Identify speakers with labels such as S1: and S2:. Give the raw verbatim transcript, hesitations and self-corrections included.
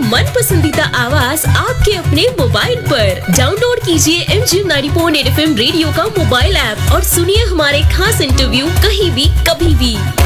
S1: मन पसंदीदा आवाज आपके अपने मोबाइल पर। डाउनलोड कीजिए M G ninety point at F M radio का मोबाइल ऐप और सुनिए हमारे खास इंटरव्यू कहीं भी कभी भी।